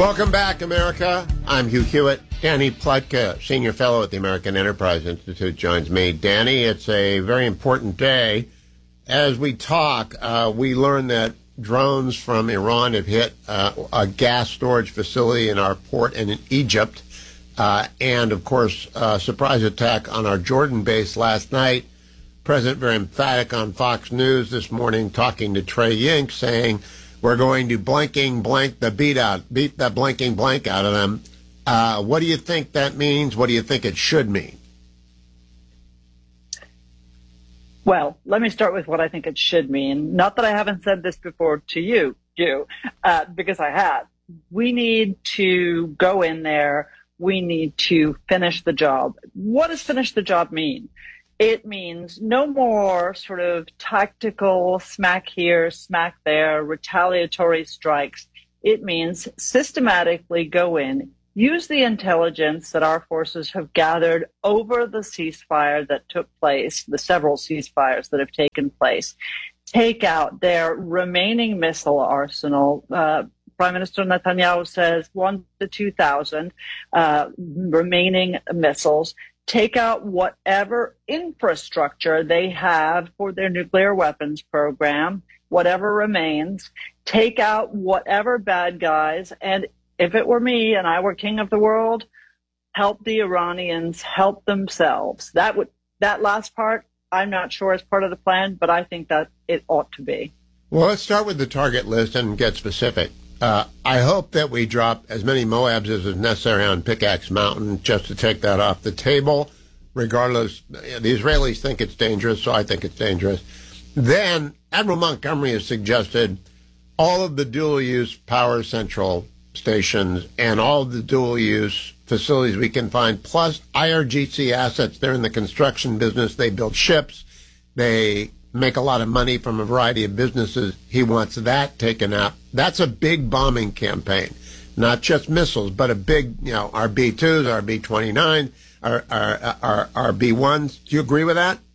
Welcome back, America. I'm Hugh Hewitt. Danny Pletka, Senior Fellow at the American Enterprise Institute, joins me. Danny, it's a very important day. As we talk, we learn that drones from Iran have hit a gas storage facility in our port in Egypt. And, of course, a surprise attack on our Jordan base last night. President very emphatic on Fox News this morning, talking to Trey Yink, saying, we're going to beat the blanking blank out of them. What do you think that means? What do you think it should mean? Well, let me start with what I think it should mean. Not that I haven't said this before to you, because I have. We need to go in there. We need to finish the job. What does finish the job mean? It means no more sort of tactical smack here, smack there, retaliatory strikes. It means systematically go in, use the intelligence that our forces have gathered over the ceasefire that took place, the several ceasefires that have taken place, take out their remaining missile arsenal. Prime Minister Netanyahu says 1,000 to 2,000 remaining missiles. Take out whatever infrastructure they have for their nuclear weapons program, whatever remains. Take out whatever bad guys. And if it were me and I were king of the world, help the Iranians help themselves. That last part, I'm not sure is part of the plan, but I think that it ought to be. Well, let's start with the target list and get specific. I hope that we drop as many Moabs as is necessary on Pickaxe Mountain just to take that off the table. Regardless, the Israelis think it's dangerous, so I think it's dangerous. Then Admiral Montgomery has suggested all of the dual-use power central stations and all of the dual-use facilities we can find, plus IRGC assets. They're in the construction business. They build ships. They make a lot of money from a variety of businesses. He wants that taken out. That's a big bombing campaign, not just missiles, but a big, our B-2s, our B-29, our B-1s. Do you agree with that?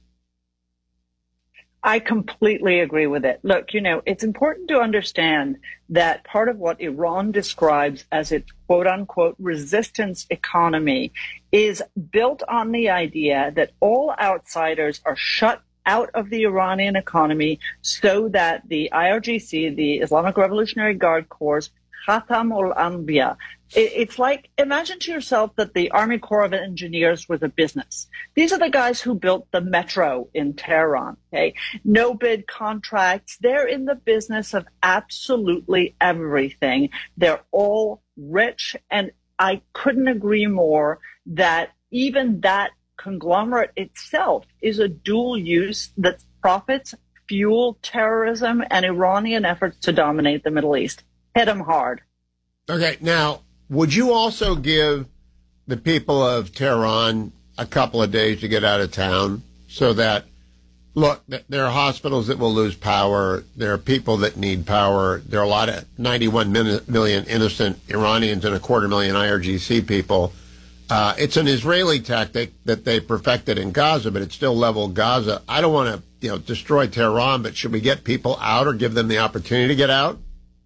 I completely agree with it. Look, it's important to understand that part of what Iran describes as its quote-unquote resistance economy is built on the idea that all outsiders are shut out of the Iranian economy so that the IRGC, the Islamic Revolutionary Guard Corps, Khatam ul-Anbiya, it's like, imagine to yourself that the Army Corps of Engineers was a business. These are the guys who built the metro in Tehran, okay? No bid contracts. They're in the business of absolutely everything. They're all rich, and I couldn't agree more that even that conglomerate itself is a dual use that profits, fuel terrorism, and Iranian efforts to dominate the Middle East. Hit them hard. Okay, now, would you also give the people of Tehran a couple of days to get out of town so that, look, there are hospitals that will lose power. There are people that need power. There are a lot of 91 million innocent Iranians and 250,000 IRGC people. It's an Israeli tactic that they perfected in Gaza, but it's still leveled Gaza. I don't want to, destroy Tehran, but should we get people out or give them the opportunity to get out?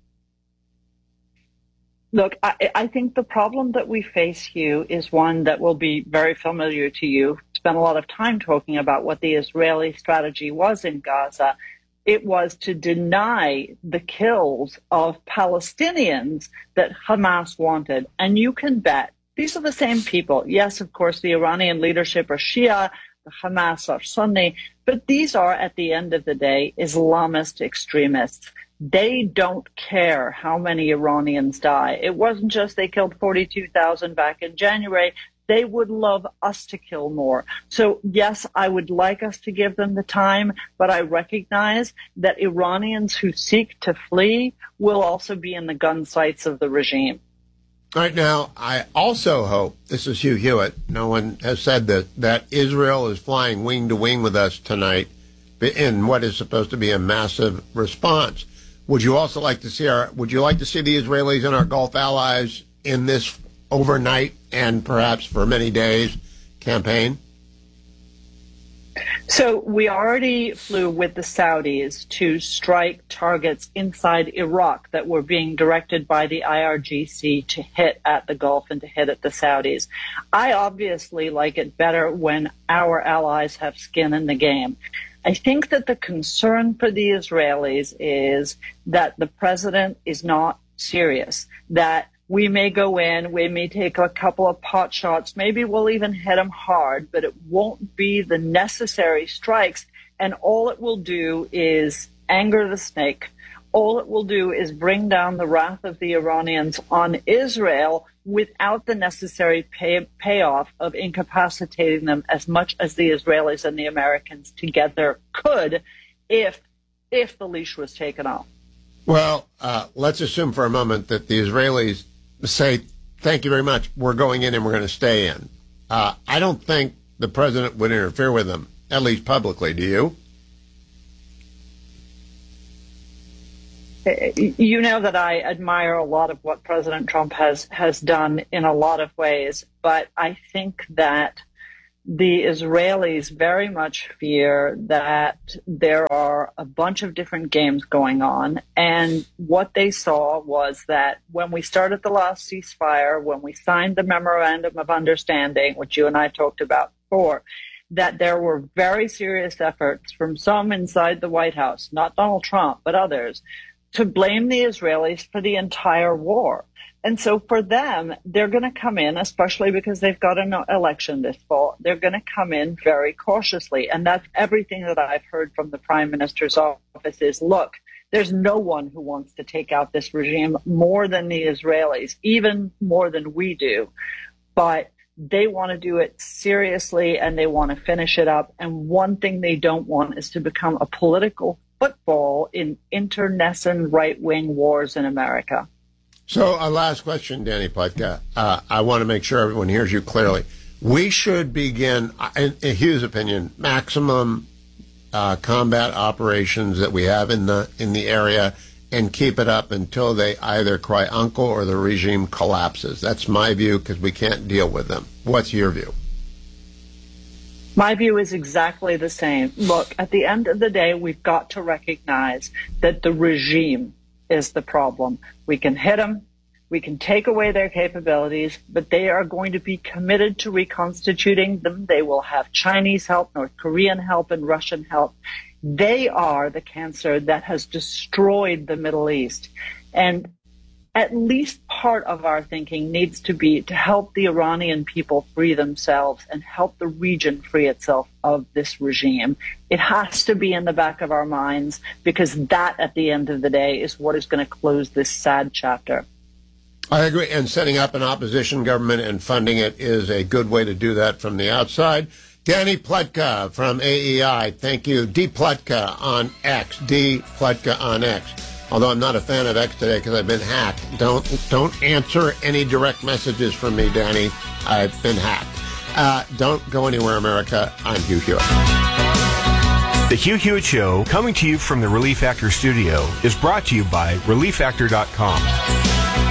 Look, I think the problem that we face, Hugh, is one that will be very familiar to you. Spent a lot of time talking about what the Israeli strategy was in Gaza. It was to deny the kills of Palestinians that Hamas wanted. And you can bet these are the same people. Yes, of course, the Iranian leadership are Shia, the Hamas are Sunni, but these are, at the end of the day, Islamist extremists. They don't care how many Iranians die. It wasn't just they killed 42,000 back in January. They would love us to kill more. So, yes, I would like us to give them the time, but I recognize that Iranians who seek to flee will also be in the gun sights of the regime. All right, now, I also hope, this is Hugh Hewitt, no one has said that Israel is flying wing to wing with us tonight in what is supposed to be a massive response. Would you also like to see would you like to see the Israelis and our Gulf allies in this overnight and perhaps for many days campaign? So we already flew with the Saudis to strike targets inside Iraq that were being directed by the IRGC to hit at the Gulf and to hit at the Saudis. I obviously like it better when our allies have skin in the game. I think that the concern for the Israelis is that the president is not serious, that we may go in, we may take a couple of pot shots, maybe we'll even hit them hard, but it won't be the necessary strikes. And all it will do is anger the snake. All it will do is bring down the wrath of the Iranians on Israel without the necessary payoff of incapacitating them as much as the Israelis and the Americans together could if the leash was taken off. Well, let's assume for a moment that the Israelis say, thank you very much, we're going in and we're going to stay in. I don't think the president would interfere with them, at least publicly. Do you? You know that I admire a lot of what President Trump has done in a lot of ways, but I think that the Israelis very much fear that there are a bunch of different games going on. And what they saw was that when we started the last ceasefire, when we signed the memorandum of understanding, which you and I talked about before, that there were very serious efforts from some inside the White House, not Donald Trump, but others, to blame the Israelis for the entire war. And so for them, they're going to come in, especially because they've got an election this fall, they're going to come in very cautiously. And that's everything that I've heard from the Prime Minister's office is, look, there's no one who wants to take out this regime more than the Israelis, even more than we do. But they want to do it seriously and they want to finish it up. And one thing they don't want is to become a political football in internecine right-wing wars in America. So a last question, Danny Pletka. I want to make sure everyone hears you clearly. We should begin, in Hugh's opinion, maximum combat operations that we have in the area and keep it up until they either cry uncle or the regime collapses. That's my view because we can't deal with them. What's your view? My view is exactly the same. Look, at the end of the day, we've got to recognize that the regime is the problem. We can hit them, we can take away their capabilities, but they are going to be committed to reconstituting them. They will have Chinese help, North Korean help, and Russian help. They are the cancer that has destroyed the Middle East. And at least part of our thinking needs to be to help the Iranian people free themselves and help the region free itself of this regime. It has to be in the back of our minds because that, at the end of the day, is what is going to close this sad chapter. I agree. And setting up an opposition government and funding it is a good way to do that from the outside. Danny Pletka from AEI, thank you. D. Pletka on X. D. Pletka on X. Although I'm not a fan of X today because I've been hacked. Don't answer any direct messages from me, Danny. I've been hacked. Don't go anywhere, America. I'm Hugh Hewitt. The Hugh Hewitt Show, coming to you from the Relief Factor studio, is brought to you by ReliefFactor.com.